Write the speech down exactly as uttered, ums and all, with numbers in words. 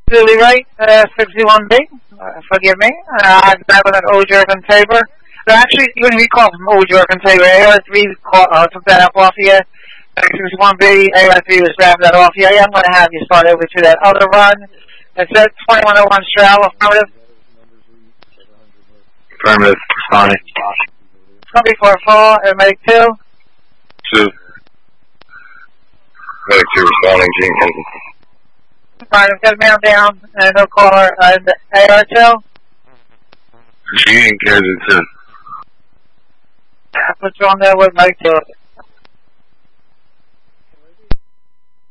Absolutely right, uh, sixty-one B, uh, forgive me, uh, I'm back with an old Jurgen Tabor. So actually, you and me call from old Jurgen Tabor, A R three call, uh, took that up off of you, sixty-one B, A R three was grabbing that off you. I'm going to have you start over to that other run. It's at twenty-one oh one Stroud, affirmative. Affirmative, responding. It's going to be for a fall, uh, medic two. Two. Medic two responding, Gene Kensington. Fine, I've got a man down, and no caller, uh, A R two. Gene Kensington. I'll put you on there with medic two.